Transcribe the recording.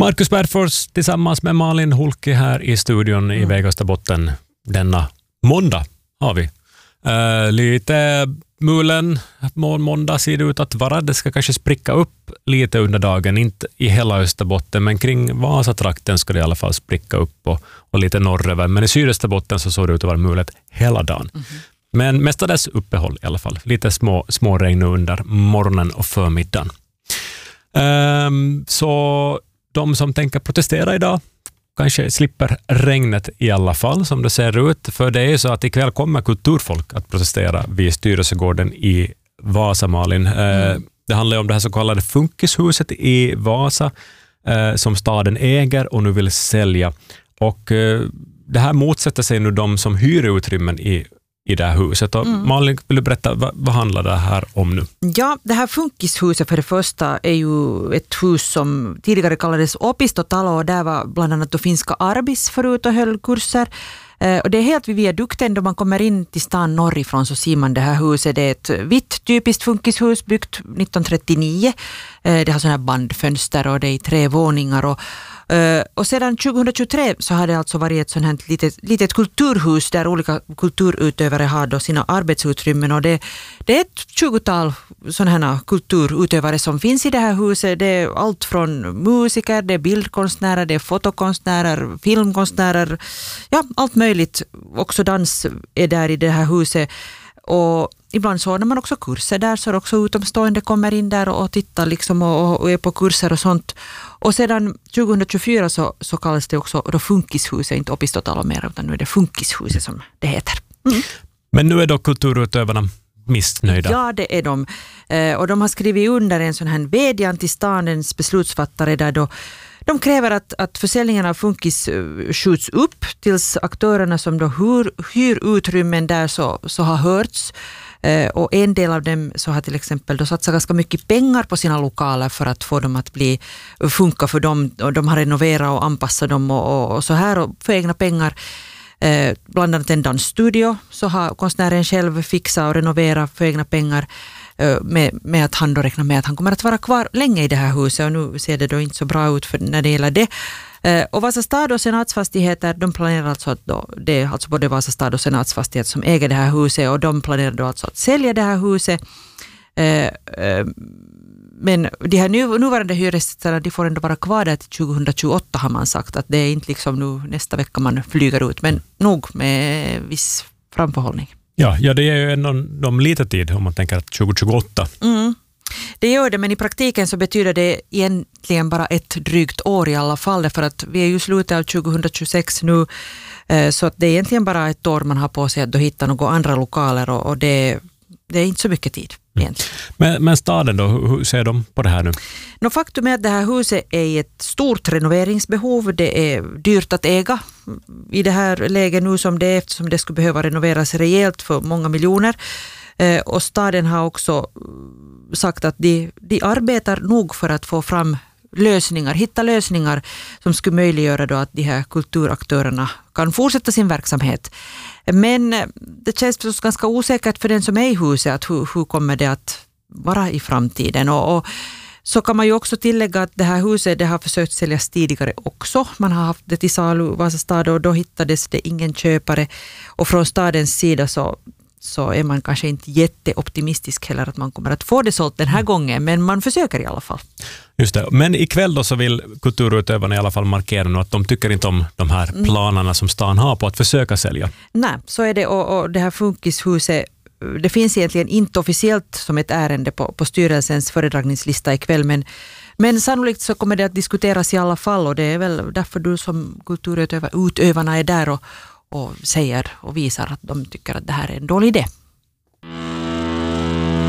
Marcus Bergfors tillsammans med Malin Hulki här i studion i Vegastabotten. Denna måndag har vi. Lite mulen måndag ser det ut att vara. Det ska kanske spricka upp lite under dagen. Inte i hela Österbotten, men kring Vasatrakten ska det i alla fall spricka upp och lite norröver. Men i Sydösterbotten så såg det ut att vara mulet hela dagen. Men mestadels uppehåll i alla fall. Lite små regn under morgonen och förmiddagen. Så de som tänker protestera idag kanske slipper regnet i alla fall som det ser ut. För det är så att ikväll kommer kulturfolk att protestera vid Styrelsegården i Vasa, Malin. Det handlar om det här så kallade funkishuset i Vasa som staden äger och nu vill sälja. Och det här motsätter sig nu de som hyr utrymmen i det här huset. Och Malin, vill du berätta, vad handlar det här om nu? Ja, det här funkishuset för det första är ju ett hus som tidigare kallades Opistotalo och där var bland annat då finska Arbis förut och höll kurser. Och det är helt vid viadukten då man kommer in till stan norrifrån så ser man det här huset. Det är ett vitt typiskt funkishus byggt 1939. Det har sådana här bandfönster och det är 3 våningar och sedan 2023 så har det alltså varit ett sånt här litet kulturhus där olika kulturutövare har då sina arbetsutrymmen och det är ett 20-tal sådana här kulturutövare som finns i det här huset. Det är allt från musiker, det är bildkonstnärer, det är fotokonstnärer, filmkonstnärer, ja allt möjligt. Också dans är där i det här huset. Och ibland så ordnar man också kurser där så också utomstående kommer in där och tittar liksom och är på kurser och sånt. Och sedan 2024 så kallas det också då funkishuset, inte Opistotalo mer utan nu är det funkishuset som det heter. Men nu är då kulturutövarna missnöjda? Ja, det är de. Och de har skrivit under en sån här vädjan till stadens beslutsfattare där då de kräver att försäljningen av funkis skjuts upp tills aktörerna som då hyr utrymmen där så har hörts. Och en del av dem så har till exempel då satsat ganska mycket pengar på sina lokaler för att få dem att funka för dem. Och de har renoverat och anpassat dem och så här och för egna pengar. Bland annat en dansstudio så har konstnären själv fixat och renoverat för egna pengar. Med att han då räknar med att han kommer att vara kvar länge i det här huset och nu ser det då inte så bra ut när det gäller det. Och Vasa stad och senatsfastigheter, de planerar alltså att det är alltså både Vasa stad och senatsfastigheter som äger det här huset och de planerar då alltså att sälja det här huset. Men de här nuvarande hyresgästerna, de får ändå vara kvar där till 2028 har man sagt, att det är inte liksom nu nästa vecka man flyger ut, men nog med viss framförhållning. Ja, det är ju ändå lite tid om man tänker att 2028. Det gör det, men i praktiken så betyder det egentligen bara ett drygt år i alla fall, för att vi är ju slutet av 2026 nu, så att det är egentligen bara ett år man har på sig att då hitta några andra lokaler och det är inte så mycket tid egentligen. Men staden då, hur ser de på det här nu? Faktum är att det här huset är i ett stort renoveringsbehov. Det är dyrt att äga i det här läget nu som det är, eftersom det skulle behöva renoveras rejält för många miljoner. Och staden har också sagt att de arbetar nog för att få fram hitta lösningar som skulle möjliggöra då att de här kulturaktörerna kan fortsätta sin verksamhet. Men det känns förstås ganska osäkert för den som är i huset att hur kommer det att vara i framtiden. Och så kan man ju också tillägga att det här huset det har försökt säljas tidigare också. Man har haft det till salu Vasa stad och då hittades det ingen köpare. Och från stadens sida så är man kanske inte jätteoptimistisk heller att man kommer att få det sålt den här gången, men man försöker i alla fall. Just det, men ikväll då så vill kulturutövarna i alla fall markera nu att de tycker inte om de här planerna som stan har på att försöka sälja. Nej, så är det och det här funkishuset, det finns egentligen inte officiellt som ett ärende på styrelsens föredragningslista ikväll, men sannolikt så kommer det att diskuteras i alla fall och det är väl därför du som kulturutövarna är där och säger och visar att de tycker att det här är en dålig idé.